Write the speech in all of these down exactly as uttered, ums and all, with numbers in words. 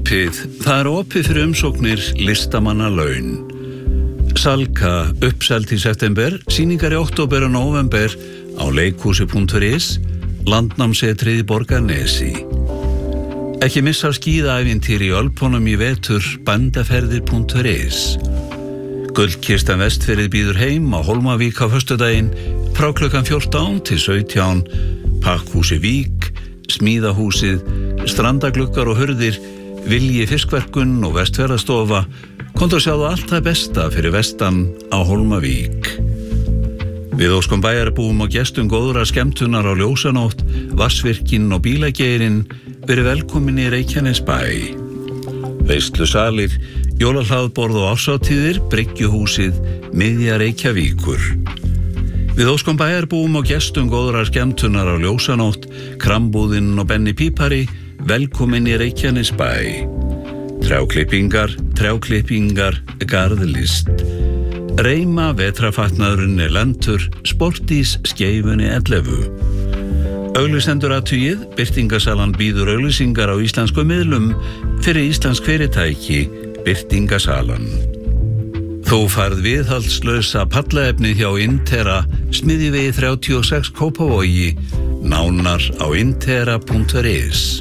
opið. Það er opið fyrir umsóknir listamanna laun. Salka uppselt í september, sýningar í október og nóvember á leikhúsi punktur is, landnámsetrið í Borgarnesi. Ekki missa skíðaævintýri í Ölpunum í vetur, bandaferðir punktur is. Gullkistan Vestfirðið býður heim á Hólmavík á föstudaginn frá klukkan fjórtán til sautján, Pakkhúsi Vík, Smíðahúsið, strandagluggar og hurðir, Vilji fiskverkun og Vestfjarðastofa. Komdu að sjáðu allt það besta fyrir vestan á Hólmavík. Við óskum bæjarbúum og gestum góðra skemmtunar á ljósanótt, Vatnsvirkinn og bílageirin, verið velkomin í Reykjanesbæ. Veislusalir, jólahlaðborð og árshátíðir, Bryggjuhúsið, miðja Reykjavíkur. Við óskum bæjarbúum og gestum góðra skemmtunar á ljósanótt, Krambúðinn og Benni Pípari, velkomin í Reykjanesbæ. Trjáklippingar, trjáklippingar, garðlist. Reima vetrafatnaðurinn er lentur, Sportís skeifunni ellefu. Auglýsendur athugið, birtingasalan býður auglýsingar á íslensku miðlum fyrir íslensk fyrirtæki, birtingasalan. Þú færð viðhaldslausa pallaefnið hjá Intera, Smiðjuvegi þrjátíu og sex Kópavogi, nánar á intera punktur is.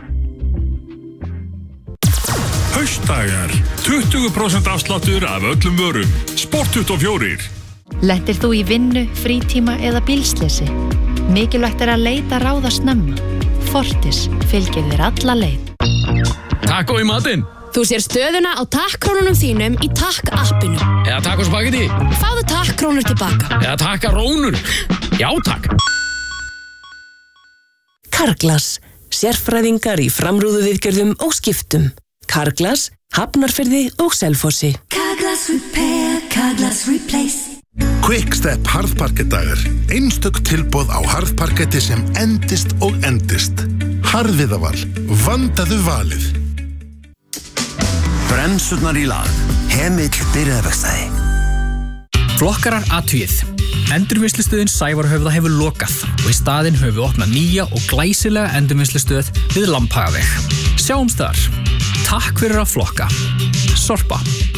Haustdagar, tuttugu prósent afsláttur af öllum vörum, Sport tuttugu og fjórir. Lentir þú í vinnu, frítíma eða bílsleysi? Mikilvægt er að leita ráða snemma. Fortis fylgir þér alla leið. Taco í matinn. Þú sér stöðuna á takkrónunum þínum í takk-appinu. Eða taco spagetti. Fáðu takkrónur tilbaka. Eða takkarónur. Já, takk. Carglass, sérfræðingar í framrúðuviðgerðum og skiptum. Carglass, Hafnarfirði og Selfossi. Carglass Repair, Carglass Replace. Quickstep harðparkettdagar. Einstök tilboð á harðparketti sem endist og endist. Harðviðaval, vandaðu valið. Bremsurnar í lag. Hemill byrjaðarverkstæði. Flokkarar athugið. Endurvinnslustöðin Sævarhöfða hefur lokað og í staðinn höfum við opnað nýja og glæsilega endurvinnslustöð við Lambhagaveg. Sjáumst þar. Takk fyrir að flokka. Sorpa.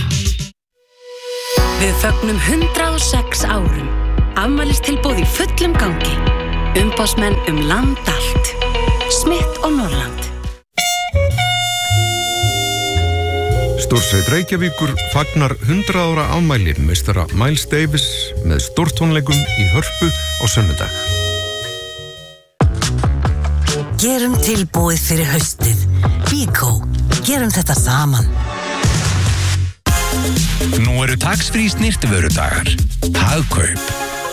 Við fögnum hundrað og sex árum. Afmælistilboð í fullum gangi. Umboðsmenn um land allt. Smith og Norrland. Stórsveit Reykjavíkur fagnar hundrað ára afmæli meistara Miles Davis með stórtónleikum í Hörpu á sunnudag. Gerum tilbúið fyrir haustið. Bíkó. Gerum þetta saman. Nú eru tax-free snyrtivörudagar. Hagkaup.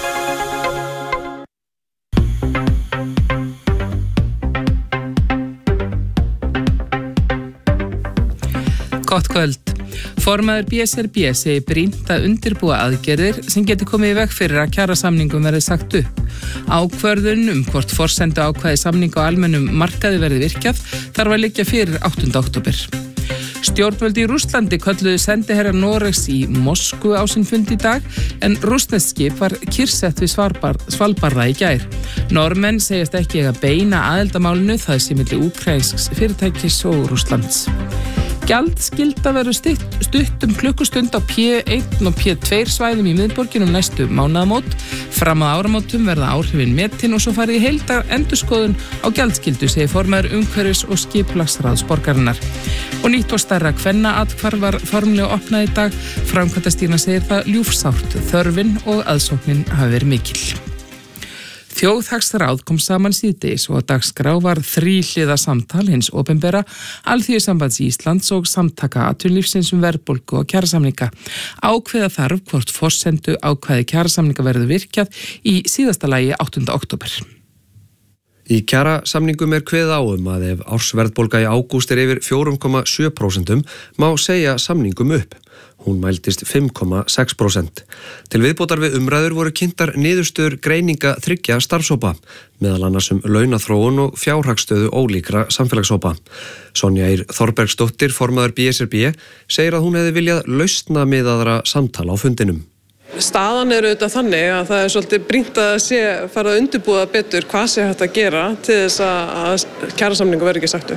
Gott kvöld. Formaður B S R B segir brýnt að undirbúa aðgerðir sem getur komið í veg fyrir að kjarasamningum verði sagt upp. Ákvörðun um hvort forsendu ákvæði samninga á almennum markaði verði virkjað þarf að liggja fyrir áttunda október. Stjórnvöld í Rússlandi kölluðu sendiherra Noregs í Moskvu á sinn fund í dag en rússneskt skip var kyrrsett við Svalbarða í gær. Normenn segjast ekki eiga beina aðildamálinu það sé milli úkraínsks fyrirtækis og Rússlands. Gjaldskylda verður stutt, stutt um klukkustund á P eitt og P tvö svæðum í miðborginum næstu mánaðamót. Fram að áramótum verða áhrifin metin og svo farið í heildar endurskoðun á gjaldskyldu, segir formaður umhverfis- og skipulagsráðs borgarinnar. Og nýtt og stærra kvennaathvarf var formlega opnað í dag. Framkvæmdastýra segir það ljúfsárt, þörfin og aðsóknin hafi verið mikil. Þjóðhagsráð kom saman síðdegis og á dagskrá var þríhliða samtal hins opinbera, Alþýðusambands Íslands og samtaka atvinnulífsins um verðbólgu og kjarasamninga. Ákveða þarf hvort forsendu ákvæði kjarasamninga verður virkjað í síðasta lagi áttunda október. Í kjarasamningum er kveðið á um að ef ársverðbólga í ágúst er yfir fjögur komma sjö prósent má segja samningum upp. Hún mældist fimm komma sex prósent. Til viðbótar við umræður voru kynntar niðurstöður greininga þriggja starfshópa, meðal annars um launaþróun og fjárhagsstöðu ólíkra samfélagshópa. Sonja Ýr Þorbergsdóttir, formaður B S R B, segir að hún hefði viljað lausna miðaðra samtala á fundinum. Staðan er auðvitað þannig að það er svolítið brýnt að sé fara að undirbúa betur hvað sé hægt að gera til þess að kjarasamningu verði ekki sagt upp.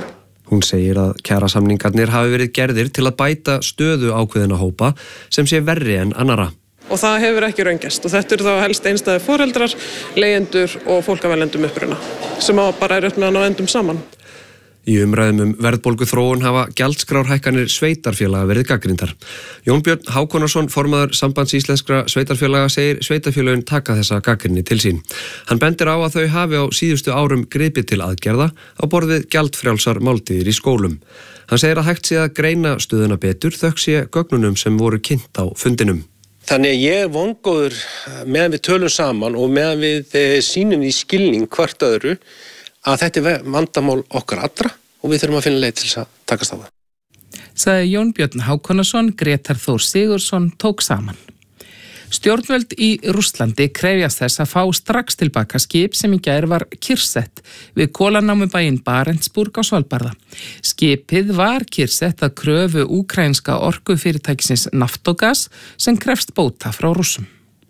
Hún segir að kjarasamningarnir hafi verið gerðir til að bæta stöðu ákveðina hópa sem sé verri en annara. Og það hefur ekki raungest og þetta eru þá helst einstæðir foreldrar, leigjendur og fólk af erlendum uppruna sem á bara er upp með að ná endum saman. Í umræðum um verðbólgu þróun hafa gjaldskrárhækkanir sveitarfélaga verið gagnrýndar. Jón Björn Hákonarsson, formaður Sambands íslenskra sveitarfélaga, segir sveitarfélögin taka þessa gagnrýni til sín. Hann bendir á að þau hafi á síðustu árum gripið til aðgerða á borðið gjaldfrjálsar máltíðir í skólum. Hann segir að hægt sé að greina stöðuna betur þökk sé gögnunum sem voru kynnt á fundinum. Þannig að ég er vongóður meðan við tölum saman og meðan við sýnum í skilning hvert öðru að þetta er vandamál okkar allra og við þurfum að finna leið til þess að takast á það. Sagði Jón Björn Hákonarsson, Grétar Þór Sigurðsson tók saman. Stjórnvöld í Rússlandi krefjast þess að fá strax tilbaka skip sem í gær var kyrrsett við kolanámubæinn Barentsburg á Svalbarða. Skipið var kyrrsett að kröfu úkraínska orkufyrirtækisins Naftogaz sem krefst bóta frá Rússum.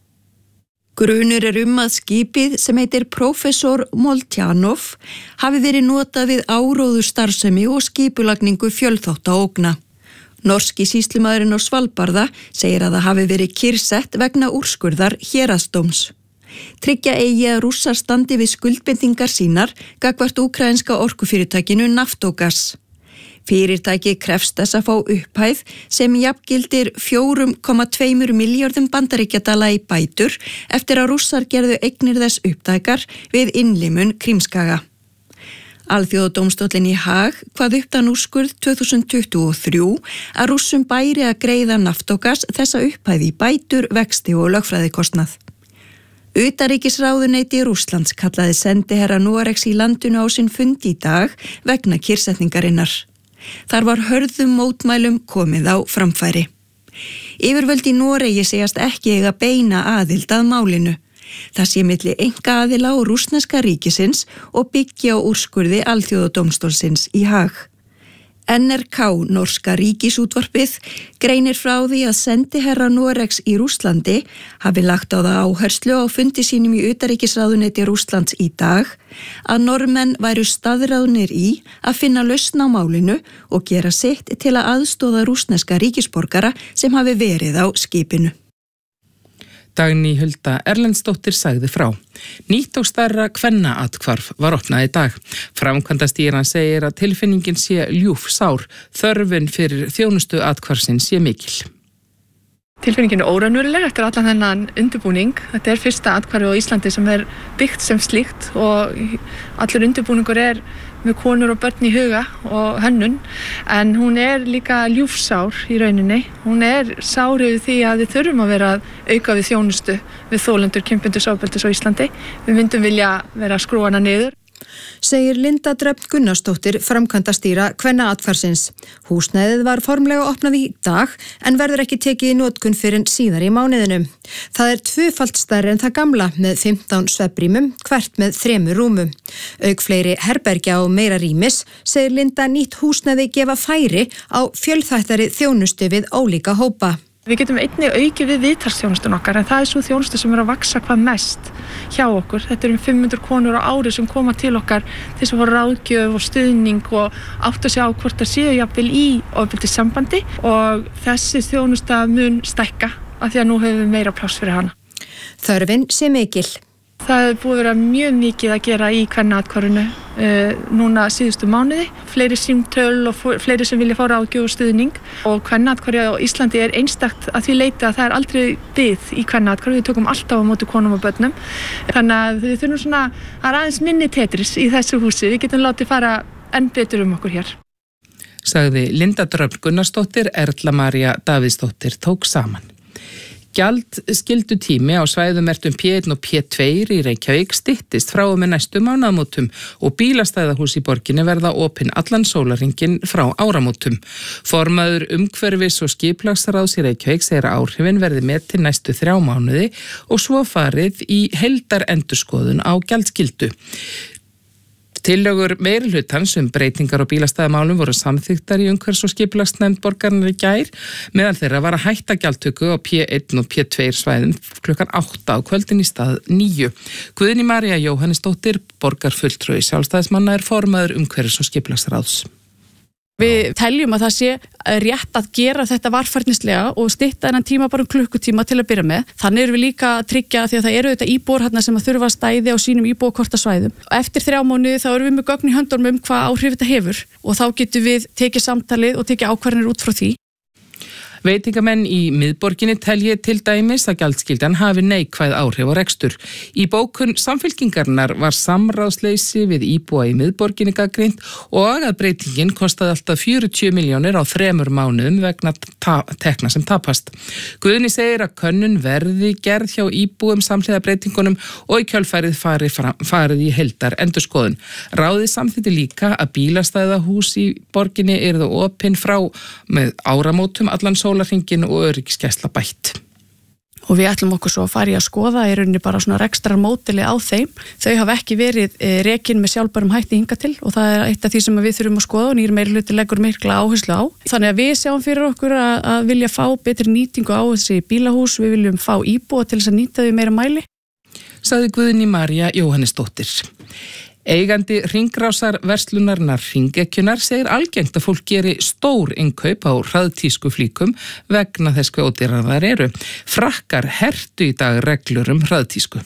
Grunur er um að skipið sem heitir Professor Moltjanov hafi verið notað við áróður starfsemi og skipulagningu fjölþáttaógna. Norski sýslumaðurinn á Svalbarða segir að það hafi verið kyrrsett vegna úrskurðar héraðsdóms. Tryggja eigi að Rússar standi við skuldbindingar sínar gagnvart úkraínska orkufyrirtækinu Naftogaz. Fyrirtæki krefst þess að fá upphæð sem jafngildir fjóra komma tveimur milljörðum bandaríkjadala í bætur eftir að Rússar gerðu eignir þess upptækar við innlimun Krímskaga. Alþjóðadómstóllinn í Haag kvað upp þann úrskurð tvö þúsund tuttugu og þrjú að Rússum bæri að greiða Naftogaz þessa upphæð í bætur, vexti og lögfræðikostnað. Utanríkisráðuneyti Rússlands kallaði sendiherra Noregs í landinu á sinn fund í dag vegna kyrrsetningarinnar. Þar var hörðum mótmælum komið á framfæri. Yfirvöld í Noregi segjast ekki eiga beina aðild að málinu. Það sé milli einkaaðila og rússneska ríkisins og byggja á úrskurði Alþjóðadómstólsins í Haag. N R K, norska ríkisútvarpið, greinir frá því að sendiherra Noregs í Rússlandi hafi lagt á það áherslu á fundi sínum í utanríkisráðuneyti Rússlands í dag að Normenn væru staðráðnir í að finna lausn á málinu og gera sitt til að aðstoða rússneska ríkisborgara sem hafi verið á skipinu. Dagný Hulda Erlendsdóttir sagði frá. Nýtt og stærra kvennaathvarf var opnað í dag. Framkvæmdastýran segir að tilfinningin sé ljúf sár, þörfin fyrir þjónustu athvarfsins sé mikil. Tilfinningin er óraunveruleg eftir allan þennan undirbúning. Þetta er fyrsta athvarfið á Íslandi sem er byggt sem slíkt og allur undirbúningur er með konur og börn í huga og hönnun, en hún er líka ljúfsár í rauninni. Hún er sárið því að við þurfum að vera að auka við þjónustu við þolendur kynbundurs ofbeldis á Íslandi. Við myndum vilja vera að skrúa hana niður. Segir Linda Dröfn Gunnarsdóttir, framkvæmdastýra kvennaathvarfsins. Húsnæðið var formlega opnað í dag en verður ekki tekið í notkun fyrr en síðar í mánuðinum. Það er tvöfalt stærri en það gamla með fimmtán svefnrýmum, hvert með þremur rúmum. Auk fleiri herbergja og meira rýmis segir Linda nýtt húsnæði gefa færi á fjölþættari þjónustu við ólíka hópa. Við getum einnig aukið við viðtalsþjónustun okkar en það er svo þjónustu sem er að vaksa hvað mest hjá okkur. Þetta er um fimm hundruð konur á ári sem koma til okkar til þess að fá ráðgjöf og stuðning og átta sig á hvort það séu jafnvel í ofbeldissambandi og þessi þjónusta mun stækka af því að nú höfum við meira pláss fyrir hana. Þörfin sé mikil. Það er búið að vera mjög mikið að gera í kvennaathvarfinu uh, núna síðustu mánuði. Fleiri símtöl og fleiri sem vilja fá ráðgjöf og stuðning og kvennaathvarfið á Íslandi er einstakt að því leyti að það er aldrei bið í kvennaathvarfi. Við tökum alltaf á móti konum og börnum. Þannig að við þurfum svona að aðeins minni tetris í þessu húsi. Við getum látið fara enn betur um okkur hér. Sagði Linda Dröfn Gunnarsdóttir, Erla María Davíðsdóttir tók saman. Gjaldskyldu tími á svæðum merktum P eitt og P tvö í Reykjavík styttist frá og með næstu mánaðamótum og bílastæðahús í borginni verða opin allan sólarhringinn frá áramótum. Formaður umhverfis og skipulagsráðs í Reykjavík segir að áhrifin verði metin næstu þrjá mánuði og svo farið í heildarendurskoðun á gjaldskyldu. Tillögur meirihlutans um breytingar á bílastæðamálum voru samþykktar í umhverfis- og skipulagsnefnd borgarinnar í gær. Meðal þeirra var að hætta gjaldtöku á P eitt og P tvö svæðum klukkan átta á kvöldin í stað níu. Guðný María Jóhannesdóttir, borgarfulltrúi Sjálfstæðismanna, er formaður umhverfis- og skipulagsráðs. Við teljum að það sé rétt að gera þetta varfærnislega og stytta þennan tíma bara um klukkutíma til að byrja með. Þannig erum við líka að tryggja því að það eru þetta íbúar hérna sem að þurfa að stæði á sínum íbúakortasvæðum. Eftir þrjá mánuði þá erum við með gögn í höndunum um hvað áhrif þetta hefur og þá getum við tekið samtalið og tekið ákvarðanir út frá því. Veitingamenn í miðborginni telji til dæmis að gjaldskyldan hafi neikvæð áhrif á rekstur. Í bókun Samfylkingarinnar var samráðsleysi við íbúa í miðborginni gagnrýnt og að breytingin kostaði alltaf fjörutíu milljónir á þremur mánuðum vegna tekna sem tapast. Guðni segir að könnun verði gerð hjá íbúum samhliða breytingunum og í kjölfærið farið, farið í heildar endurskoðun. Ráðið samþykkti líka að bílastæðahús í borginni yrðu opin frá með áramótum allan sólarhringin og öryggisgæsla bætt. Og við ætlum okkur svo að fara í að skoða í rauninni bara svona rekstrar módeli á þeim. Þau hafa ekki verið rekin með sjálfbærum hætti hingað til og það er eitt af því sem við þurfum að skoða og nýr meirihluti leggur mikla áherslu á. Þannig að við sjáum fyrir okkur að, að vilja fá betri nýtingu á þessi bílahús, við viljum fá íbúa til þess að nýta þau meira mæli. Sagði Guðný María Jóhannesdóttir. Eigandi hringrásar verslunarnar Hringekjunnar segir algengt að fólk geri stór innkaup á hraðtísku flíkum vegna þess hve ódýrar þær eru. Frakkar hertu í dag reglur um hraðtísku.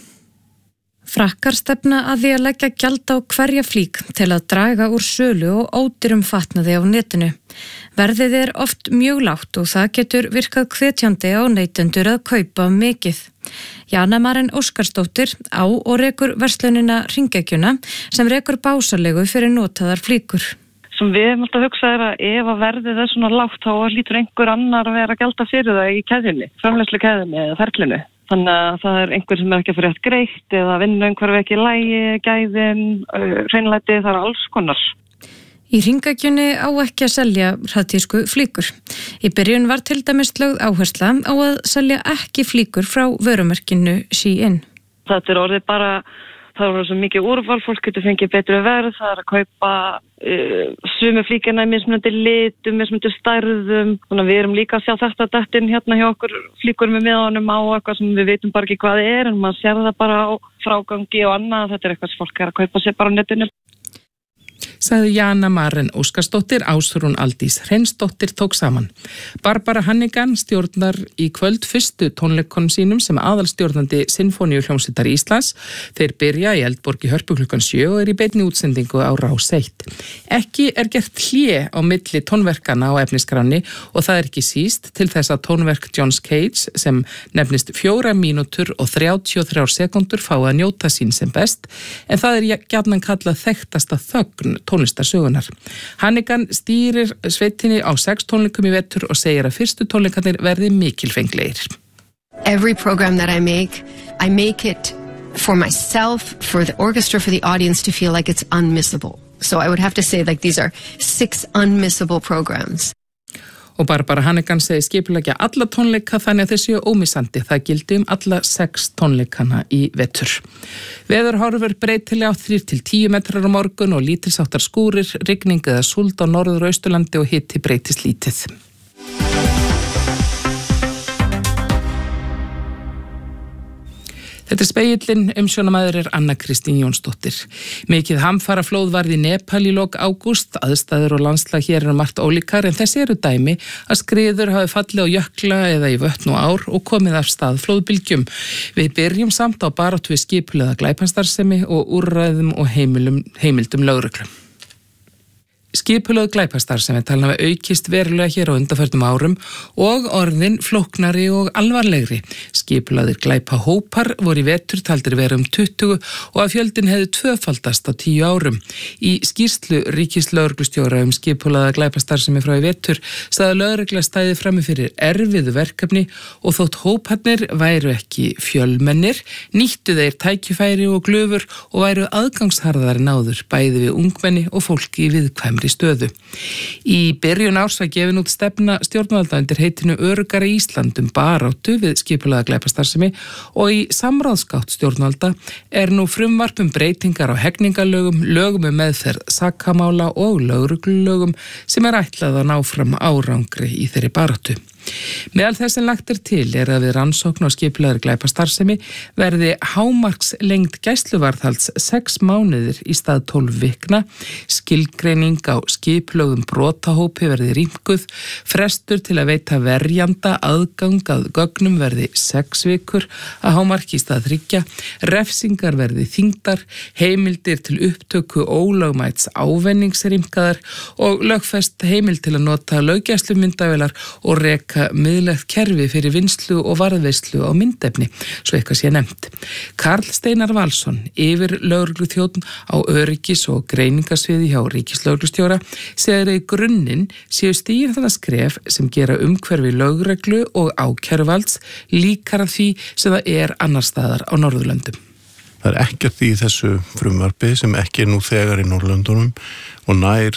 Frakkar stefna að því að leggja gjald á hverja flík til að draga úr sölu og ódýrum fatnaði á netinu. Verðið er oft mjög lágt og það getur virkað hvetjandi á neytendur að kaupa mikið. Jana Maren Óskarsdóttir á og rekur verslunina Hringekjuna sem rekur básalegu fyrir notaðar flíkur. Sem við erum alltaf að hugsa er að ef að verðið er svona lágt þá lítur einhver annar að vera að gjalda fyrir það í keðjunni, framleiðslu keðjunni eða ferlinu. Þannig að það er einhver sem er ekki að fyrir rétt greitt eða vinna einhverju ekki í lægi, gæðin, hreinlæti, það er alls konar. Í Hringekjunni á ekki að selja hraðtísku flíkur. Í byrjun var til dæmis lögð áhersla á að selja ekki flíkur frá vörumerkinu Shein. Þetta er orðið bara, það er svo mikið úrval, fólk getur fengið betri verð, það er að kaupa uh, sumu flíkina í mismunandi litum, mismunandi stærðum. Þannig að við erum líka að sjá þetta dættin hérna hjá okkur flíkur með miðanum á eitthvað sem við veitum bara ekki hvað það er, en maður sér það bara á frágangi og annað. Þetta er eitthvað sem fólk er að kaupa sér bara á netinu. Sagði Jana Maren Óskarsdóttir, Ásrún Aldís Hreinsdóttir tók saman. Barbara Hannigan stjórnar í kvöld fyrstu tónleikunum sínum sem aðalstjórnandi Sinfóníuhljómsveitar Íslands. Þeir byrja í Eldborg í Hörpu klukkan sjö og er í beinni útsendingu á Rás eitt. Ekki er gert hlé á milli tónverkana á efnisskráni og það er ekki síst til þess að tónverk Johns Cage sem nefnist fjóra mínútur og þrjátíu og þrjár sekúndur fá að njóta sín sem best, en það er gjarnan kallað þekktasta þögn tónlistarsögunar. Hannigan stýrir sveitinni á sex tónleikum í vetur og segir að fyrstu tónleikarnir verði mikilfenglegir. Every program that I make, I make it for myself, for the orchestra, for the audience to feel like it's unmissable. So I would have to say like these are six unmissable programs. Og Barbara Hannigan segir skipulegja alla tónleika þannig að þeir séu ómissandi. Það gildi um alla sex tónleikana í vetur. Veðurhorfur breytilega á þrír til tíu metrar á morgun og lítilsháttar skúrir, rigning eða súld á norður- og austurlandi og hiti breytist lítið. Þetta er Spegillinn, umsjónamaður er Anna Kristín Jónsdóttir. Mikið hamfaraflóð varð í Nepal í lok ágúst, aðstæður og landslag hér eru margt ólíkar en þessi eru dæmi að skriður hafi fallið á jökla eða í vötn og ár og komið af stað flóðbylgjum. Við byrjum samt á baráttu við skipulagða glæpastarfsemi og úrræðum og heimilum, heimildum lögreglu. Skipulögð glæpastarfsemi talna við aukist verulega hér á undanförnum árum og orðin flóknari og alvarlegri. Skipulagðir glæpa hópar voru í vetur taldir vera um tuttugu og að fjöldin hefði tvöfaldast á tíu árum. Í skýrslu ríkislögreglustjóra um skipulagða glæpastarfsemi frá í vetur sagði lögregla stæði frammi fyrir erfiðu verkefni og þótt hóparnir væru ekki fjölmennir, nýttu þeir tækifæri og glufur og væru aðgangsharðari náður bæði við ungmenni og fólki í viðkvæmri stöðu. Í byrjun árs var gefin út stefna stjórnvalda undir heitinu Öruggara Ísland um baráttu við skipulagða glæpastarfsemi og í samráðsgátt stjórnvalda er nú frumvarp um breytingar á hegningalögum, lögum um meðferð sakamála og lögreglulögum sem er ætlað að ná fram árangri í þeirri baráttu. Meðal þess sem lagt er til er að við rannsókn og skipulagðri glæpastarfsemi verði hámarks lengd gæsluvarðhalds sex mánuðir í stað tólf vikna, skilgreining á skiplögðum brotahópi verði rýmkuð, frestur til að veita verjanda aðgang að gögnum verði sex vikur, að hámarki í stað þriggja, refsingar verði þyngdar, heimildir til upptöku ólögmæts ávinnings rýmkaðar og lögfest heimild til að nota löggæslumyndavélar og reka miðlægt kerfi fyrir vinnslu og varðveislu á myndefni, svo eitthvað sé nefnt. Karl Steinar Valsson, yfir lögregluþjónn á öryggis- og greiningasviði hjá ríkislögreglustjóra, segir að í grunninn séu stigin þetta skref sem gera umhverfi lögreglu og ákæruvalds líkara því sem það er annar staðar á Norðurlöndum. Það er ekkert í þessu frumvarpi sem ekki er nú þegar í Norðurlöndunum og nær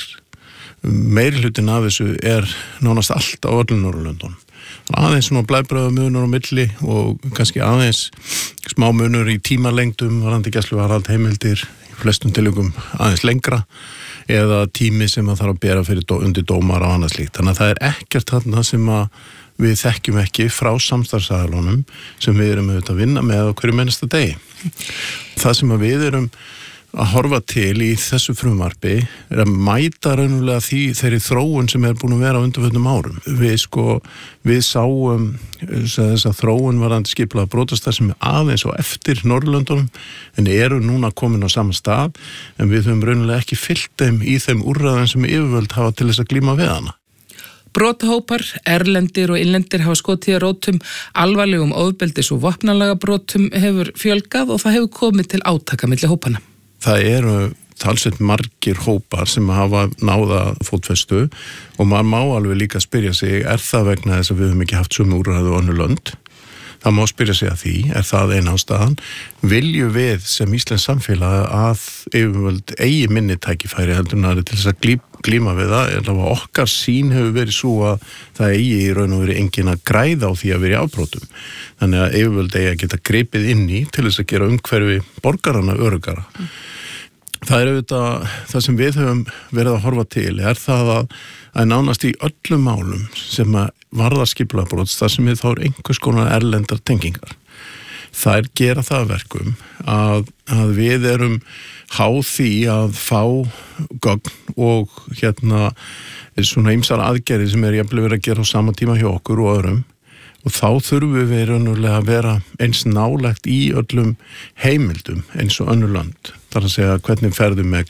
meiri hlutin af þessu er nánast allt á öllum Norðurlöndunum. Aðeins svona blæbröða munur á milli og kannski aðeins smá munur í tímalengdum, varandi gæsluvarðhald heimildir, í flestum tilvikum aðeins lengra eða tími sem að þarf að bera fyrir dó, undir dómar og annað slíkt. Þannig að það er ekkert þarna sem að við þekkjum ekki frá samstarfsaðalunum sem við erum auðvitað að vinna með á hverju mennasta degi. Það sem að við erum að horfa til í þessu frumvarpi er að mæta raunulega því þeirri þróun sem er búin að vera á undanförnum árum. Við sko, við sáum þess að þróun varandi skipulagða brotastarfsemi aðeins og eftir Norðurlöndunum en eru núna komin á sama stað en við höfum raunulega ekki fylgt þeim í þeim úrræðum sem yfirvöld hafa til þess að glíma við hana. Brotahópar, erlendir og innlendir hafa skotið að rótum, alvarlegum ofbeldis og vopnalaga brotum hefur fjölgað og það hefur komið til átaka milli hópana. Það eru talsveit margir hópar sem hafa náða fótfestu og maður má alveg líka spyrja sig, er það vegna þess að við höfum ekki haft sömu úrræði og önnur lönd? Það má spyrja sig að því, er það eina ástæðan? Viljum við sem íslensk samfélag að yfirvöld eigi minni tækifæri heldur en það er til þess að glí, glíma við það, en það var okkar sín hefur verið svo að það eigi í raun og verið engin að græða á því að vera í afbrotum. Þannig að yfirvöld eigi að geta gripið inn í til þess að gera umhverfi borgarana öruggara. Mm. Það er auðvitað, það sem við höfum verið að horfa til er það að, að nánast í öllum málum sem að varða skipulagðbrot, þar sem við þá er einhvers konar erlendar tengingar. Það er gera það verkum að, að við erum háð því að fá gögn og hérna svona ýmsar aðgerðir sem er jafnvel verið að gera á sama tíma hjá okkur og öðrum. Og þá þurfum við raunverulega að vera eins nálægt í öllum heimildum eins og önnur lönd. Það er að segja hvernig ferðum með